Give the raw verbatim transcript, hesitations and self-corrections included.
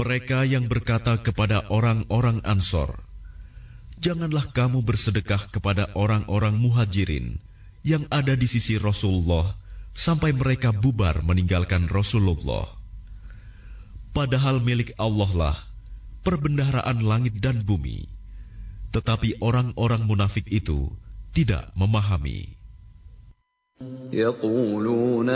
Mereka yang berkata kepada orang-orang Ansor, "Janganlah kamu bersedekah kepada orang-orang Muhajirin yang ada di sisi Rasulullah sampai mereka bubar meninggalkan Rasulullah. Padahal milik Allah lah perbendaharaan langit dan bumi." Tetapi orang-orang munafik itu tidak memahami. يقولون